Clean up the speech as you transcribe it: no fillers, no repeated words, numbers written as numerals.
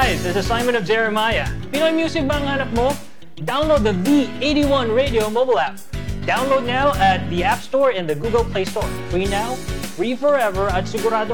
guys, this is Simon of Jeremiah. Pinoy music ba ang hanap mo? Download the V81 Radio mobile app. Download now at the App Store and the Google Play Store. Free now, free forever, at sigurado